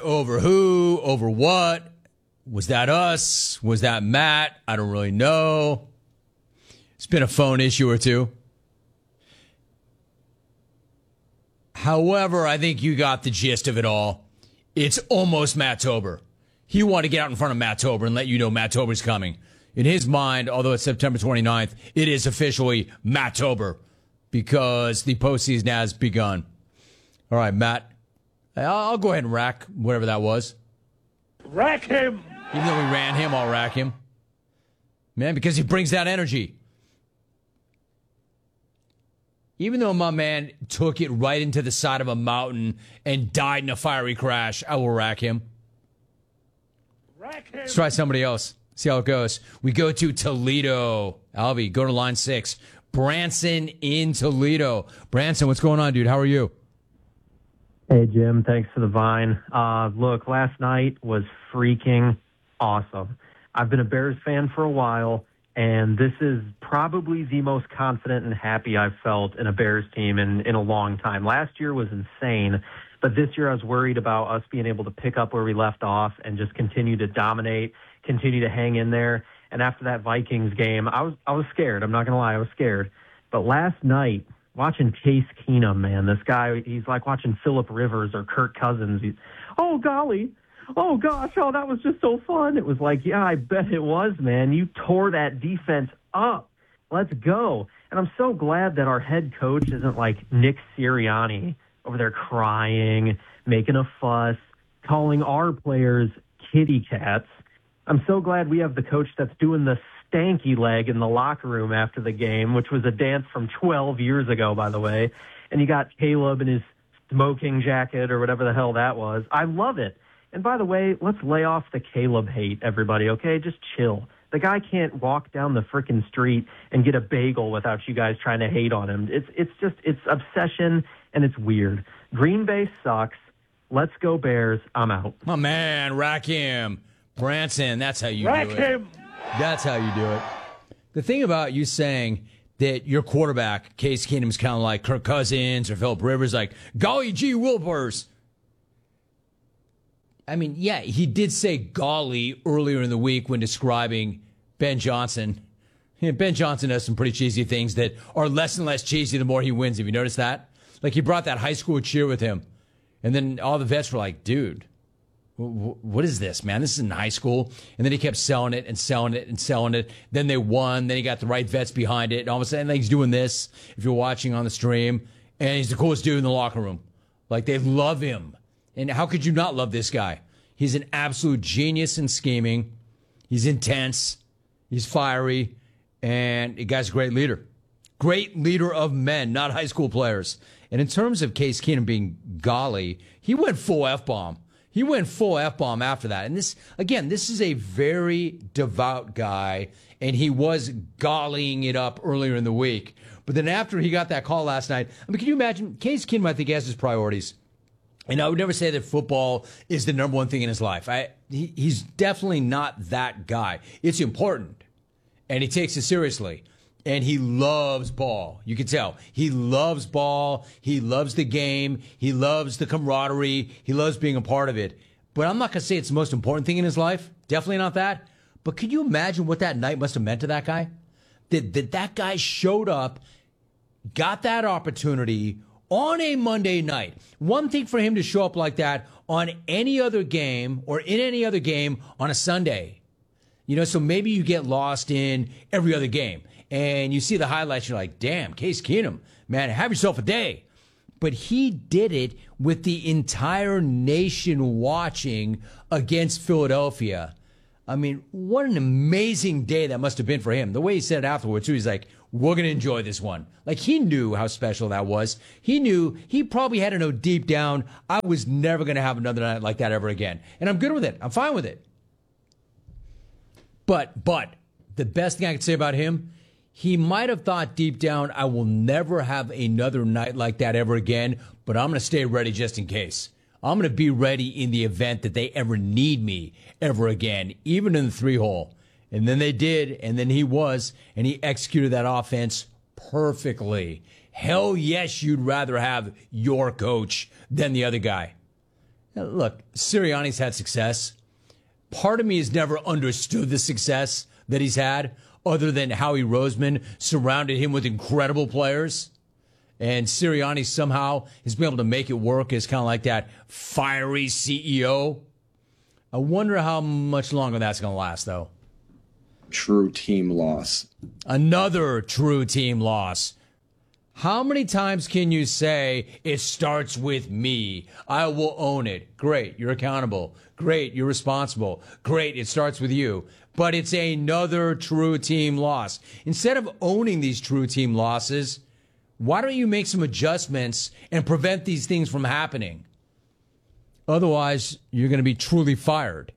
Over who? Over what? Was that us? Was that Matt? I don't really know. It's been a phone issue or two. However, I think you got the gist of it all. It's almost Matt-tober. He wanted to get out in front of Matt-tober and let you know Matt-tober's coming. In his mind, although it's September 29th, it is officially Matt-tober because the postseason has begun. All right, Matt, I'll go ahead and rack whatever that was. Rack him! Even though we ran him, I'll rack him. Man, because he brings that energy. Even though my man took it right into the side of a mountain and died in a fiery crash, I will rack him. Rack him! Let's try somebody else. See how it goes. We go to Toledo. Albie, go to line 6. Branson in Toledo. Branson, what's going on, dude? How are you? Hey, Jim. Thanks for the vine. Look, last night was freaking awesome. I've been a Bears fan for a while, and this is probably the most confident and happy I've felt in a Bears team in a long time. Last year was insane, but this year I was worried about us being able to pick up where we left off and just continue to dominate, continue to hang in there. And after that Vikings game, I was scared. I'm not going to lie, I was scared. But last night, watching Case Keenum, man, this guy, he's like watching Phillip Rivers or Kirk Cousins. Oh, golly. Oh, gosh. Oh, that was just so fun. It was like, yeah, I bet it was, man. You tore that defense up. Let's go. And I'm so glad that our head coach isn't like Nick Sirianni over there crying, making a fuss, calling our players kitty cats. I'm so glad we have the coach that's doing the stanky leg in the locker room after the game, which was a dance from 12 years ago, by the way. And you got Caleb in his smoking jacket or whatever the hell that was. I love it. And by the way, let's lay off the Caleb hate, everybody, okay? Just chill. The guy can't walk down the frickin' street and get a bagel without you guys trying to hate on him. It's obsession, and it's weird. Green Bay sucks. Let's go Bears. I'm out. My man, rack him. Branson, that's how you Rack do it. him! That's how you do it. The thing about you saying that your quarterback, Case Keenum's kind of like Kirk Cousins or Phillip Rivers, like, golly gee Wilbers. I mean, yeah, he did say golly earlier in the week when describing Ben Johnson. Yeah, Ben Johnson does some pretty cheesy things that are less and less cheesy the more he wins. Have you noticed that? Like, he brought that high school cheer with him. And then all the vets were like, dude, what is this, man? This is in high school. And then he kept selling it and selling it and selling it. Then they won. Then he got the right vets behind it. And all of a sudden, he's doing this, if you're watching on the stream. And he's the coolest dude in the locker room. Like, they love him. And how could you not love this guy? He's an absolute genius in scheming. He's intense. He's fiery. And the guy's a great leader. Great leader of men, not high school players. And in terms of Case Keenum being golly, he went full F-bomb. He went full F-bomb after that. And this, again, this is a very devout guy, and he was gollying it up earlier in the week. But then after he got that call last night, I mean, can you imagine? Case Keenum, I think, has his priorities. And I would never say that football is the number one thing in his life. He's definitely not that guy. It's important, and he takes it seriously. And he loves ball. You can tell. He loves ball. He loves the game. He loves the camaraderie. He loves being a part of it. But I'm not going to say it's the most important thing in his life. Definitely not that. But could you imagine what that night must have meant to that guy? That guy showed up, got that opportunity on a Monday night. One thing for him to show up like that on any other game or in any other game on a Sunday. You know, so maybe you get lost in every other game. And you see the highlights, you're like, damn, Case Keenum, man, have yourself a day. But he did it with the entire nation watching against Philadelphia. I mean, what an amazing day that must have been for him. The way he said it afterwards, too, he's like, we're going to enjoy this one. Like, he knew how special that was. He knew, he probably had to know deep down, I was never going to have another night like that ever again. And I'm good with it. I'm fine with it. But the best thing I could say about him, he might have thought deep down, I will never have another night like that ever again, but I'm going to stay ready just in case. I'm going to be ready in the event that they ever need me ever again, even in the 3-hole. And then they did, and then he executed that offense perfectly. Hell yes, you'd rather have your coach than the other guy. Look, Sirianni's had success. Part of me has never understood the success that he's had, other than Howie Roseman surrounded him with incredible players. And Sirianni somehow has been able to make it work as kind of like that fiery CEO. I wonder how much longer that's going to last, though. True team loss. Another true team loss. How many times can you say, it starts with me? I will own it. Great, you're accountable. Great, you're responsible. Great, it starts with you. But it's another true team loss. Instead of owning these true team losses, why don't you make some adjustments and prevent these things from happening? Otherwise, you're going to be truly fired.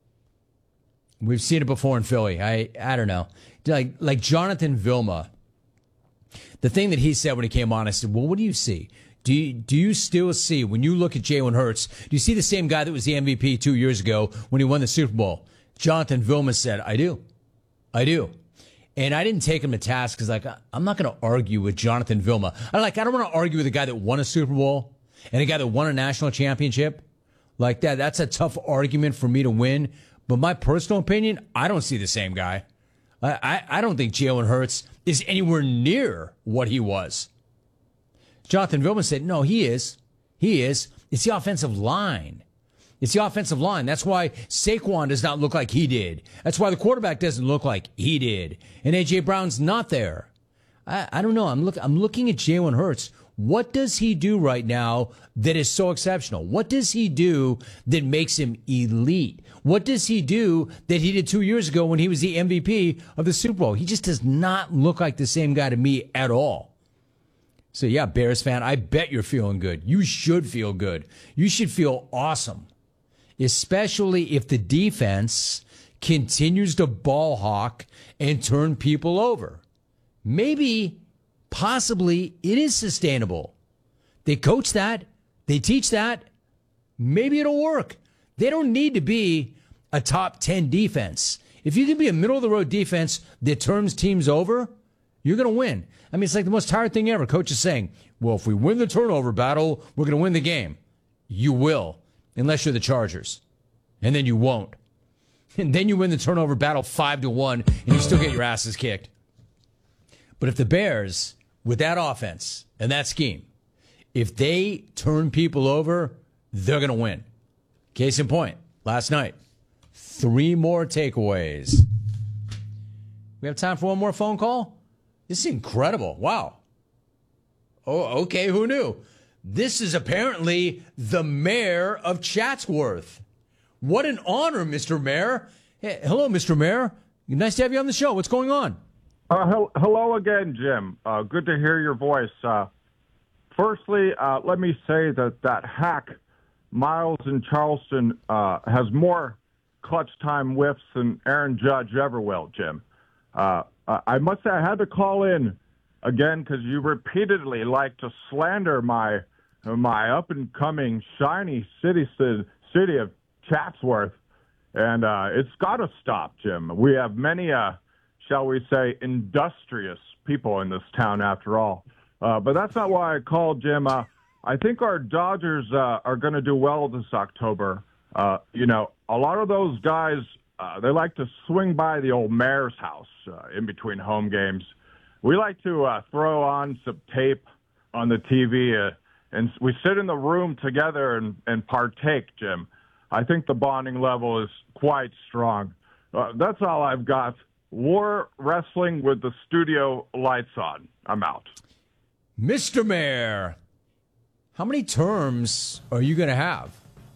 We've seen it before in Philly. I don't know. Like Jonathan Vilma. The thing that he said when he came on, I said, well, what do you see? Do you still see, when you look at Jalen Hurts, do you see the same guy that was the MVP 2 years ago when he won the Super Bowl? Jonathan Vilma said, I do. And I didn't take him to task because, I'm not going to argue with Jonathan Vilma. I don't want to argue with a guy that won a Super Bowl and a guy that won a national championship. Like that, that's a tough argument for me to win. But my personal opinion, I don't see the same guy. I don't think Jalen Hurts is anywhere near what he was. Jonathan Vilma said, no, he is. It's the offensive line. That's why Saquon does not look like he did. That's why the quarterback doesn't look like he did. And A.J. Brown's not there. I don't know. I'm looking at Jalen Hurts. What does he do right now that is so exceptional? What does he do that makes him elite? What does he do that he did 2 years ago when he was the MVP of the Super Bowl? He just does not look like the same guy to me at all. So, yeah, Bears fan, I bet you're feeling good. You should feel good. You should feel awesome, especially if the defense continues to ball hawk and turn people over. Maybe, possibly, it is sustainable. They coach that. They teach that. Maybe it'll work. They don't need to be a top 10 defense. If you can be a middle-of-the-road defense that turns teams over, you're going to win. I mean, it's like the most tired thing ever. Coach is saying, well, if we win the turnover battle, we're going to win the game. You will, unless you're the Chargers. And then you won't. And then you win the turnover battle 5-1, and you still get your asses kicked. But if the Bears, with that offense and that scheme, if they turn people over, they're going to win. Case in point, last night, 3 more takeaways. We have time for one more phone call? This is incredible. Wow. Oh, okay, who knew? This is apparently the mayor of Chatsworth. What an honor, Mr. Mayor. Hey, hello, Mr. Mayor. Nice to have you on the show. What's going on? Hello again, Jim. Good to hear your voice. Firstly, let me say that hack, Miles in Charleston, has more clutch time whiffs than Aaron Judge ever will, Jim. I must say I had to call in again because you repeatedly like to slander my up-and-coming shiny city of Chatsworth, and it's got to stop, Jim. We have many, shall we say, industrious people in this town after all. But that's not why I called, Jim. I think our Dodgers are going to do well this October. A lot of those guys, they like to swing by the old mayor's house in between home games. We like to throw on some tape on the TV, and we sit in the room together and partake, Jim. I think the bonding level is quite strong. That's all I've got. War wrestling with the studio lights on. I'm out. Mr. Mayor, how many terms are you going to have?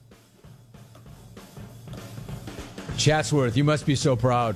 Chatsworth, you must be so proud.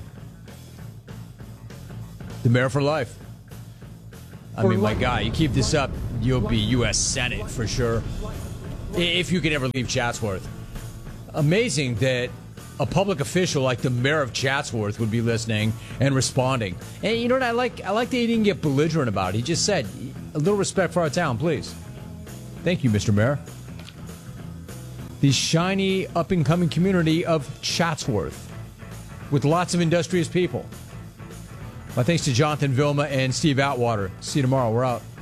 The mayor for life. I mean, my guy, you keep this up, you'll be U.S. Senate for sure. If you can ever leave Chatsworth. Amazing that a public official like the mayor of Chatsworth would be listening and responding. And you know what I like? I like that he didn't get belligerent about it. He just said, a little respect for our town, please. Thank you, Mr. Mayor. The shiny, up-and-coming community of Chatsworth with lots of industrious people. My thanks to Jonathan Vilma and Steve Atwater. See you tomorrow. We're out.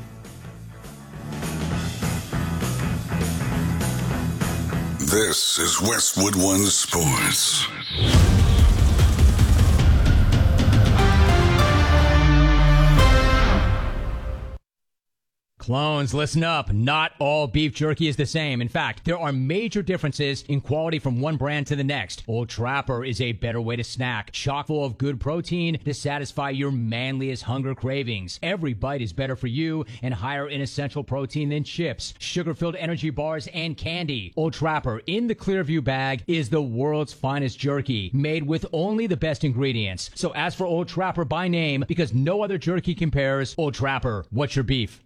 This is Westwood One Sports. Clones, listen up. Not all beef jerky is the same. In fact, there are major differences in quality from one brand to the next. Old Trapper is a better way to snack, chock full of good protein to satisfy your manliest hunger cravings. Every bite is better for you and higher in essential protein than chips, sugar-filled energy bars, and candy. Old Trapper in the Clearview bag is the world's finest jerky, made with only the best ingredients. So ask for Old Trapper by name because no other jerky compares. Old Trapper, what's your beef?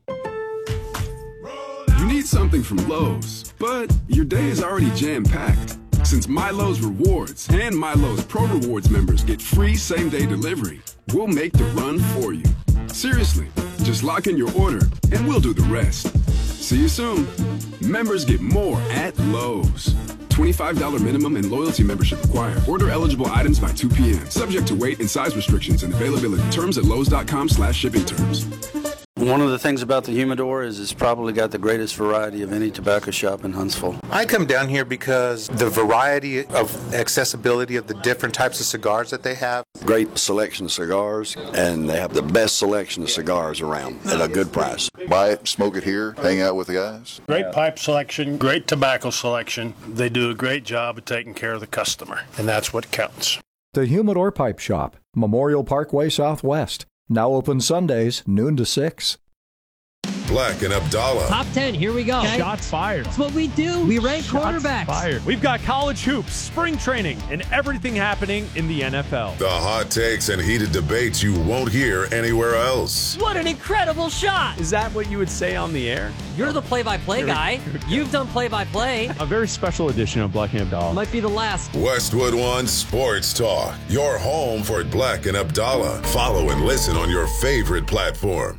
You need something from Lowe's, but your day is already jam-packed. Since MyLowe's Rewards and MyLowe's Pro Rewards members get free same-day delivery, we'll make the run for you. Seriously, just lock in your order and we'll do the rest. See you soon. Members get more at Lowe's. $25 minimum and loyalty membership required. Order eligible items by 2 p.m. Subject to weight and size restrictions and availability. Terms at lowes.com/shipping terms. One of the things about the Humidor is it's probably got the greatest variety of any tobacco shop in Huntsville. I come down here because the variety of accessibility of the different types of cigars that they have. Great selection of cigars, and they have the best selection of cigars around at a good price. Buy it, smoke it here, hang out with the guys. Great pipe selection, great tobacco selection. They do a great job of taking care of the customer, and that's what counts. The Humidor Pipe Shop, Memorial Parkway Southwest. Now open Sundays, noon to 6. Black and Abdallah. Top 10, here we go. Okay. Shots fired. That's what we do. We rank quarterbacks. Fired. We've got college hoops, spring training, and everything happening in the NFL. The hot takes and heated debates you won't hear anywhere else. What an incredible shot. Is that what you would say on the air? You're the play-by-play guy. You've done play-by-play. A very special edition of Black and Abdallah. Might be the last. Westwood One Sports Talk. Your home for Black and Abdallah. Follow and listen on your favorite platform.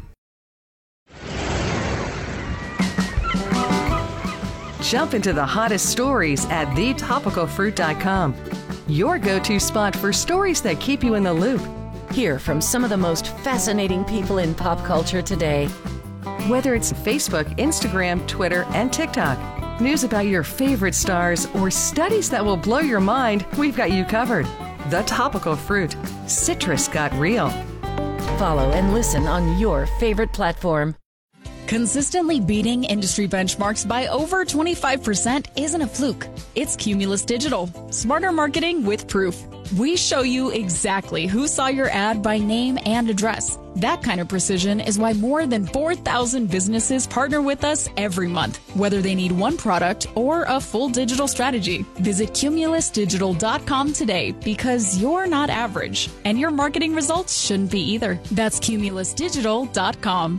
Jump into the hottest stories at thetopicalfruit.com. Your go-to spot for stories that keep you in the loop. Hear from some of the most fascinating people in pop culture today. Whether it's Facebook, Instagram, Twitter, and TikTok, news about your favorite stars, or studies that will blow your mind, we've got you covered. The Topical Fruit. Citrus got real. Follow and listen on your favorite platform. Consistently beating industry benchmarks by over 25% isn't a fluke. It's Cumulus Digital. Smarter marketing with proof. We show you exactly who saw your ad by name and address. That kind of precision is why more than 4,000 businesses partner with us every month, whether they need one product or a full digital strategy. Visit cumulusdigital.com today because you're not average, and your marketing results shouldn't be either. That's cumulusdigital.com.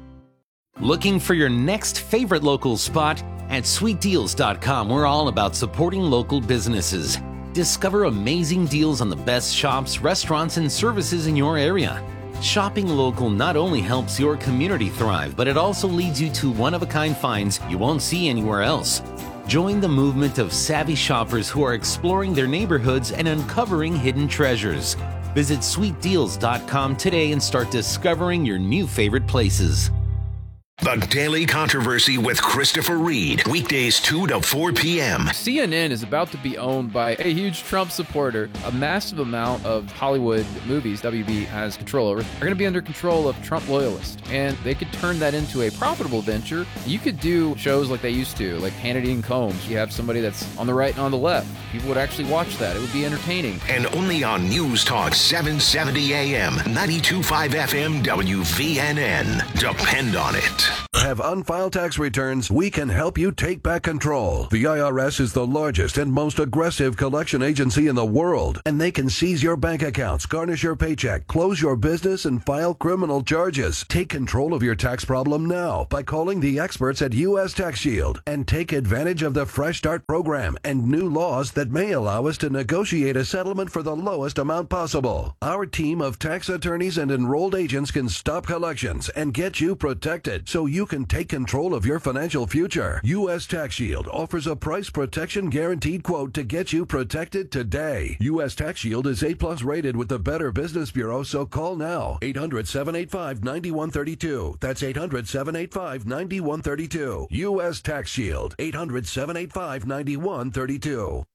Looking for your next favorite local spot? At sweetdeals.com, we're all about supporting local businesses. Discover amazing deals on the best shops, restaurants, and services in your area. Shopping local not only helps your community thrive, but it also leads you to one-of-a-kind finds you won't see anywhere else. Join the movement of savvy shoppers who are exploring their neighborhoods and uncovering hidden treasures. Visit sweetdeals.com today and start discovering your new favorite places. The Daily Controversy with Christopher Reed. Weekdays 2 to 4 p.m. CNN is about to be owned by a huge Trump supporter. A massive amount of Hollywood movies WB has control over are going to be under control of Trump loyalists. And they could turn that into a profitable venture. You could do shows like they used to, like Hannity and Combs. You have somebody that's on the right and on the left. People would actually watch that. It would be entertaining. And only on News Talk 770 AM, 92.5 FM, WVNN. Depend on it. Have unfiled tax returns? We can help you take back control. The IRS is the largest and most aggressive collection agency in the world, and they can seize your bank accounts, garnish your paycheck, close your business, and file criminal charges. Take control of your tax problem now by calling the experts at U.S. Tax Shield and take advantage of the Fresh Start program and new laws that may allow us to negotiate a settlement for the lowest amount possible. Our team of tax attorneys and enrolled agents can stop collections and get you protected so you can can take control of your financial future. U.S. Tax Shield offers a price protection guaranteed quote to get you protected today. U.S. Tax Shield is A+ rated with the Better Business Bureau, so call now. 800-785-9132. That's 800-785-9132. U.S. Tax Shield. 800-785-9132.